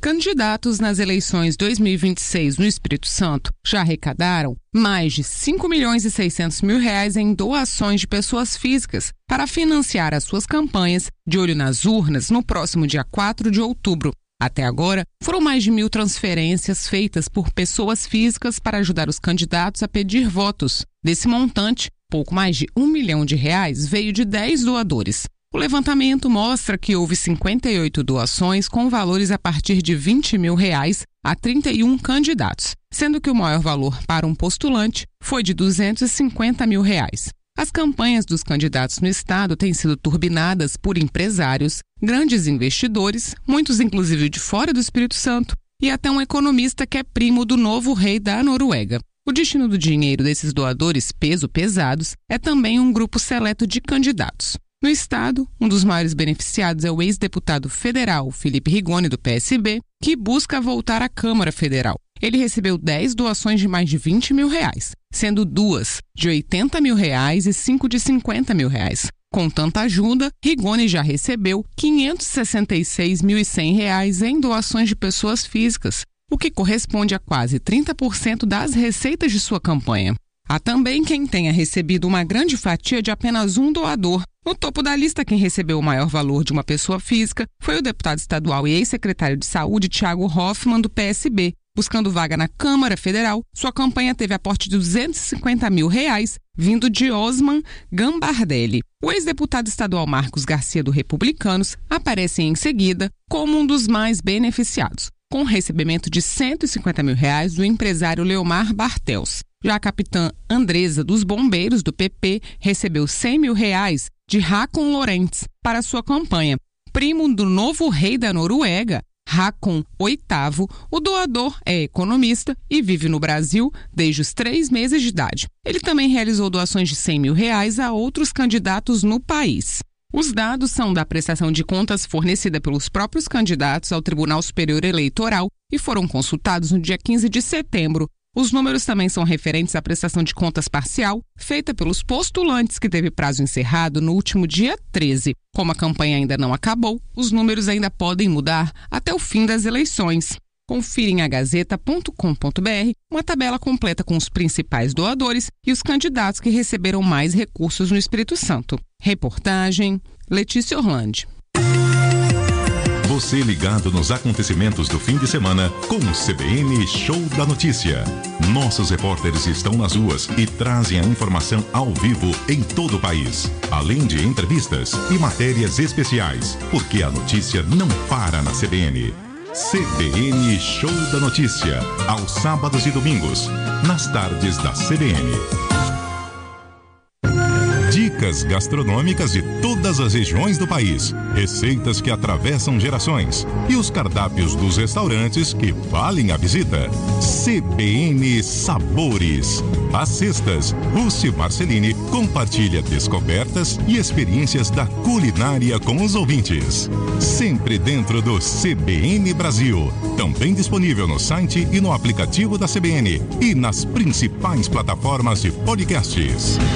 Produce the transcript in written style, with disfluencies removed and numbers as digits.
Candidatos nas eleições 2026 no Espírito Santo já arrecadaram mais de R$5.600.000 em doações de pessoas físicas para financiar as suas campanhas de olho nas urnas no próximo dia 4 de outubro. Até agora, foram mais de 1.000 transferências feitas por pessoas físicas para ajudar os candidatos a pedir votos. Desse montante, pouco mais de R$1 milhão veio de 10 doadores. O levantamento mostra que houve 58 doações com valores a partir de R$20 mil a 31 candidatos, sendo que o maior valor para um postulante foi de R$250 mil. As campanhas dos candidatos no estado têm sido turbinadas por empresários, grandes investidores, muitos inclusive de fora do Espírito Santo, e até um economista que é primo do novo rei da Noruega. O destino do dinheiro desses doadores pesados é também um grupo seleto de candidatos. No estado, um dos maiores beneficiados é o ex-deputado federal Felipe Rigoni, do PSB, que busca voltar à Câmara Federal. Ele recebeu 10 doações de mais de R$20 mil, sendo 2 de R$80 mil e 5 de R$50 mil. Com tanta ajuda, Rigoni já recebeu R$566.100 em doações de pessoas físicas, o que corresponde a quase 30% das receitas de sua campanha. Há também quem tenha recebido uma grande fatia de apenas um doador. No topo da lista, quem recebeu o maior valor de uma pessoa física foi o deputado estadual e ex-secretário de Saúde Thiago Hoffmann, do PSB. Buscando vaga na Câmara Federal, sua campanha teve aporte de R$250 mil, vindo de Osman Gambardelli. O ex-deputado estadual Marcos Garcia, do Republicanos, aparece em seguida como um dos mais beneficiados, com recebimento de R$150 mil do empresário Leomar Bartels. Já a capitã Andresa, dos Bombeiros, do PP, recebeu R$100 mil de Håkon Lorentz para sua campanha. Primo do novo rei da Noruega, Håkon VIII, o doador é economista e vive no Brasil desde os 3 meses de idade. Ele também realizou doações de R$100 mil a outros candidatos no país. Os dados são da prestação de contas fornecida pelos próprios candidatos ao Tribunal Superior Eleitoral e foram consultados no dia 15 de setembro. Os números também são referentes à prestação de contas parcial feita pelos postulantes, que teve prazo encerrado no último dia 13. Como a campanha ainda não acabou, os números ainda podem mudar até o fim das eleições. Confira em agazeta.com.br uma tabela completa com os principais doadores e os candidatos que receberam mais recursos no Espírito Santo. Reportagem Letícia Orlandi. Você ligado nos acontecimentos do fim de semana com o CBN Show da Notícia. Nossos repórteres estão nas ruas e trazem a informação ao vivo em todo o país. Além de entrevistas e matérias especiais, porque a notícia não para na CBN. CBN Show da Notícia, aos sábados e domingos, nas tardes da CBN. Dicas gastronômicas de todas as regiões do país, receitas que atravessam gerações e os cardápios dos restaurantes que valem a visita. CBN Sabores. Às sextas, Rússi Marcelini compartilha descobertas e experiências da culinária com os ouvintes. Sempre dentro do CBN Brasil. Também disponível no site e no aplicativo da CBN e nas principais plataformas de podcasts.